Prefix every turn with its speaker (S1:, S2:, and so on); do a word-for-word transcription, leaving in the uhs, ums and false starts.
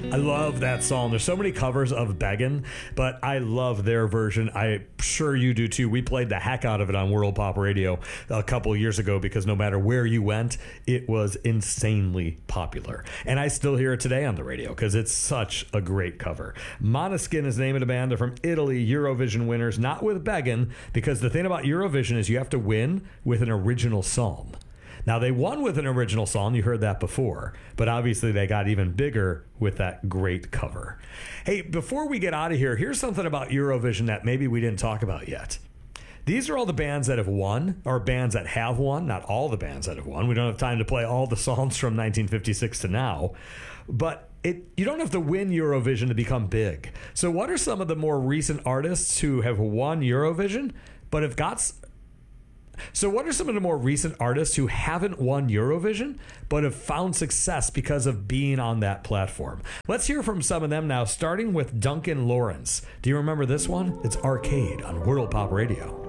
S1: I love that song. There's so many covers of Beggin', but I love their version. I'm sure you do too. We played the heck out of it on World Pop Radio a couple years ago because no matter where you went, it was insanely popular. And I still hear it today on the radio because it's such a great cover. Måneskin is the name of the band. They're from Italy, Eurovision winners, not with Beggin', because the thing about Eurovision is you have to win with an original song. Now, they won with an original song. You heard that before. But obviously, they got even bigger with that great cover. Hey, before we get out of here, here's something about Eurovision that maybe we didn't talk about yet. These are all the bands that have won, or bands that have won. Not all the bands that have won. We don't have time to play all the songs from nineteen fifty-six to now. But it you don't have to win Eurovision to become big. So what are some of the more recent artists who have won Eurovision, but have got... So what are some of the more recent artists who haven't won Eurovision, but have found success because of being on that platform? Let's hear from some of them now, starting with Duncan Lawrence. Do you remember this one? It's Arcade on World Pop Radio.